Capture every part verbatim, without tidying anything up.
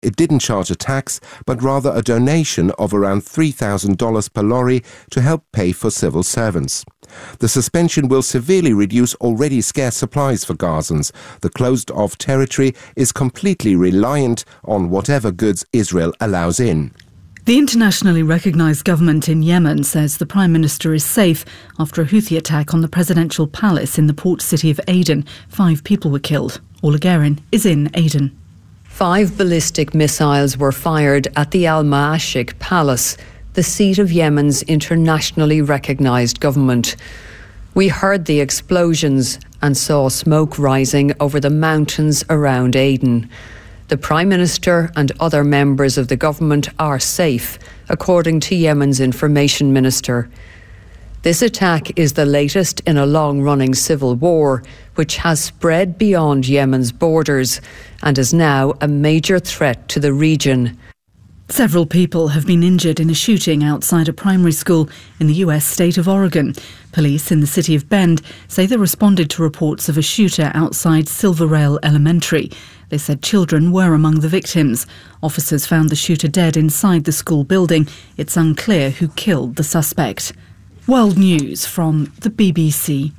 It didn't charge a tax, but rather a donation of around three thousand dollars per lorry to help pay for civil servants. The suspension will severely reduce already scarce supplies for Gazans. The closed-off territory is completely reliant on whatever goods Israel allows in. The internationally recognised government in Yemen says the Prime Minister is safe after a Houthi attack on the presidential palace in the port city of Aden. Five people were killed. Ola Guerin is in Aden. Five ballistic missiles were fired at the Al Ma'ashik Palace, the seat of Yemen's internationally recognised government. We heard the explosions and saw smoke rising over the mountains around Aden. The Prime Minister and other members of the government are safe, according to Yemen's information minister. This attack is the latest in a long-running civil war, which has spread beyond Yemen's borders and is now a major threat to the region. Several people have been injured in a shooting outside a primary school in the U S state of Oregon. Police in the city of Bend say they responded to reports of a shooter outside Silver Rail Elementary. They said children were among the victims. Officers found the shooter dead inside the school building. It's unclear who killed the suspect. World News from the B B C.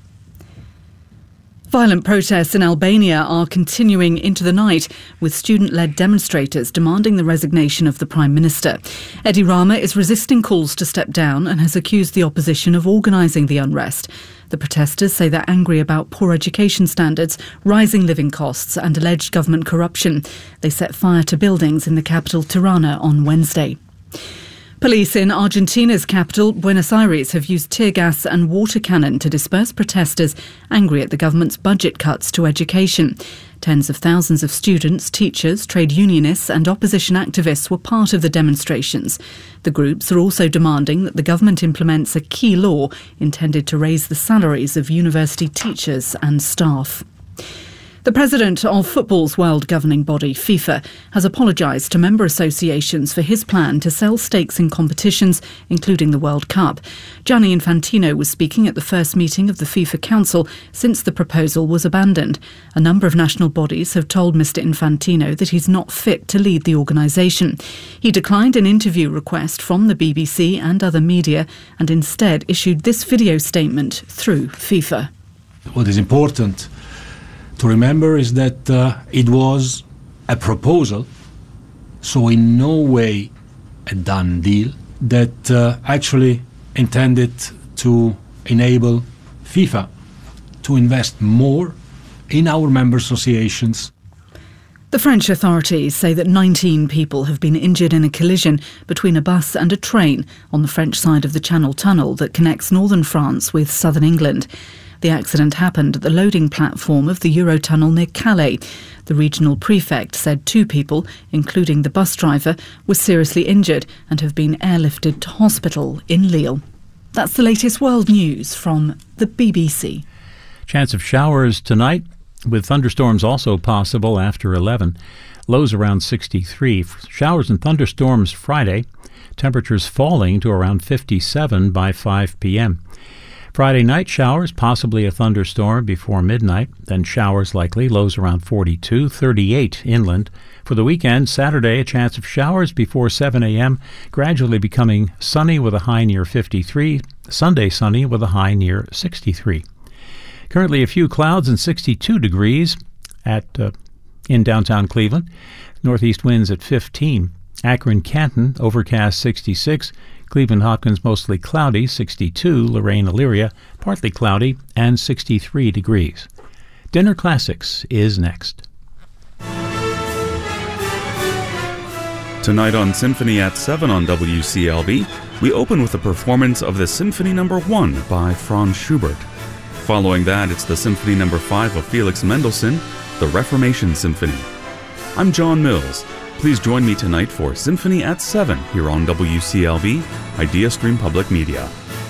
Violent protests in Albania are continuing into the night, with student-led demonstrators demanding the resignation of the Prime Minister. Edi Rama is resisting calls to step down and has accused the opposition of organising the unrest. The protesters say they're angry about poor education standards, rising living costs and alleged government corruption. They set fire to buildings in the capital Tirana on Wednesday. Police in Argentina's capital, Buenos Aires, have used tear gas and water cannon to disperse protesters angry at the government's budget cuts to education. Tens of thousands of students, teachers, trade unionists and opposition activists were part of the demonstrations. The groups are also demanding that the government implements a key law intended to raise the salaries of university teachers and staff. The president of football's world governing body, FIFA, has apologised to member associations for his plan to sell stakes in competitions, including the World Cup. Gianni Infantino was speaking at the first meeting of the FIFA Council since the proposal was abandoned. A number of national bodies have told Mister Infantino that he's not fit to lead the organisation. He declined an interview request from the B B C and other media and instead issued this video statement through FIFA. What is important to remember is that uh, it was a proposal, so in no way a done deal, that uh, actually intended to enable FIFA to invest more in our member associations. The French authorities say that nineteen people have been injured in a collision between a bus and a train on the French side of the Channel Tunnel that connects northern France with southern England. The accident happened at the loading platform of the Eurotunnel near Calais. The regional prefect said two people, including the bus driver, were seriously injured and have been airlifted to hospital in Lille. That's the latest world news from the B B C. Chance of showers tonight, with thunderstorms also possible after eleven. Lows around sixty-three. Showers and thunderstorms Friday. Temperatures falling to around fifty-seven by five p.m. Friday night showers, possibly a thunderstorm before midnight, then showers likely, lows around forty-two, thirty-eight inland. For the weekend, Saturday, a chance of showers before seven a.m., gradually becoming sunny with a high near fifty-three, Sunday sunny with a high near sixty-three. Currently a few clouds and sixty-two degrees at uh, in downtown Cleveland, northeast winds at fifteen. Akron, Canton, overcast sixty-six. Cleveland Hopkins mostly cloudy, sixty-two. Lorraine, Elyria, partly cloudy, and sixty-three degrees. Dinner Classics is next. Tonight on Symphony at seven on W C L V, we open with a performance of the Symphony Number one by Franz Schubert. Following that, it's the Symphony Number five of Felix Mendelssohn, the Reformation Symphony. I'm John Mills. Please join me tonight for Symphony at seven here on W C L V, Idea Stream Public Media.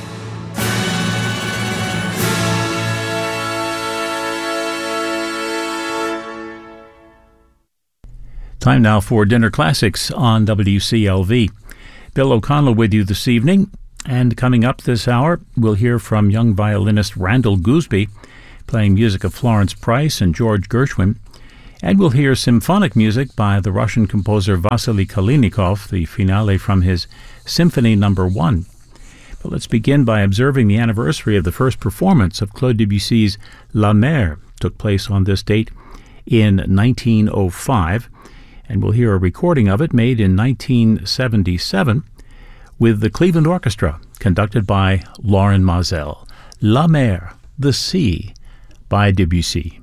Time now for Dinner Classics on W C L V. Bill O'Connell with you this evening. And coming up this hour, we'll hear from young violinist Randall Gooseby, playing music of Florence Price and George Gershwin. And we'll hear symphonic music by the Russian composer Vasily Kalinikov, the finale from his Symphony Number One. But let's begin by observing the anniversary of the first performance of Claude Debussy's La Mer. It took place on this date in nineteen oh five, and we'll hear a recording of it made in nineteen seventy-seven with the Cleveland Orchestra, conducted by Lorin Maazel. La Mer, the Sea, by Debussy.